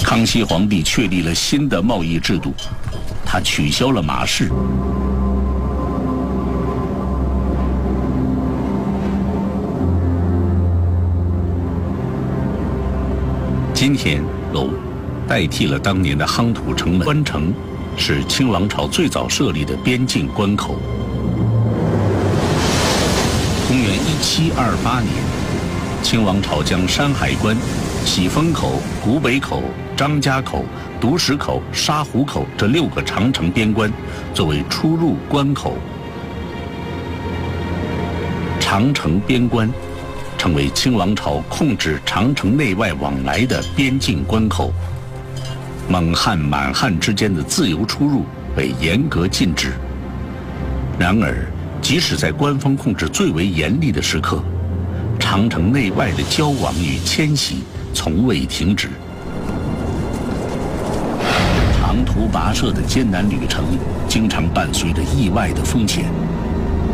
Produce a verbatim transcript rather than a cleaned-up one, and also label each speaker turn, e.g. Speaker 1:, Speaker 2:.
Speaker 1: 康熙皇帝确立了新的贸易制度，他取消了马市。今天，楼代替了当年的夯土城门。关城是清王朝最早设立的边境关口。公元一七二八年，清王朝将山海关、喜峰口、古北口、张家口、独石口、沙湖口这六个长城边关作为出入关口。长城边关成为清王朝控制长城内外往来的边境关口，蒙汉、满汉之间的自由出入被严格禁止。然而，即使在官方控制最为严厉的时刻，长城内外的交往与迁徙从未停止。长途跋涉的艰难旅程，经常伴随着意外的风险。